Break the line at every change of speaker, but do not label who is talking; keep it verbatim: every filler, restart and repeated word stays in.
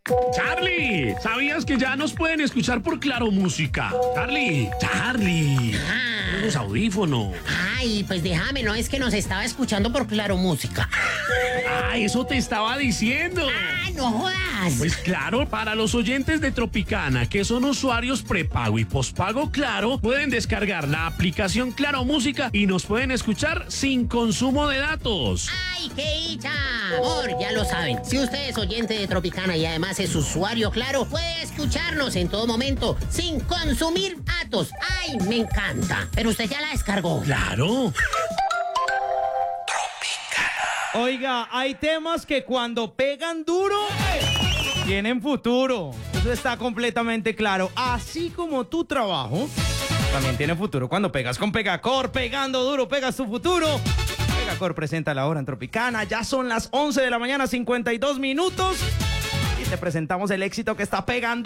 Charlie, ¿sabías que ya nos pueden escuchar por Claro Música? Charlie, Charlie,
Ah.
los audífonos.
Ay, pues déjame, no es que nos estaba escuchando por Claro Música.
Ah, eso te estaba diciendo.
Ah, no jodas.
Pues claro, para los oyentes de Tropicana, que son usuarios prepago y pospago Claro, pueden descargar la aplicación Claro Música y nos pueden escuchar sin consumo de datos.
¡Ay, qué dicha! Amor, ya lo saben. Si usted es oyente de Tropicana y además es usuario Claro, puede escucharnos en todo momento sin consumir datos. ¡Ay, me encanta! Pero usted ya la descargó.
Claro.
Oiga, hay temas que cuando pegan duro, tienen futuro. Eso está completamente claro. Así como tu trabajo también tiene futuro cuando pegas con Pegacor. Pegando duro, pegas tu futuro. Pegacor presenta la hora en Tropicana. Ya son las once de la mañana, cincuenta y dos minutos. Y te presentamos el éxito que está pegando